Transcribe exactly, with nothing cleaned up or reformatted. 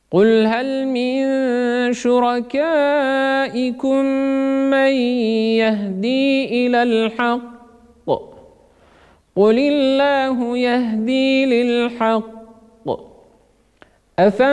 قل هل من شركائكم من يهدي إلى الحق قل الله يهدي للحق أفمن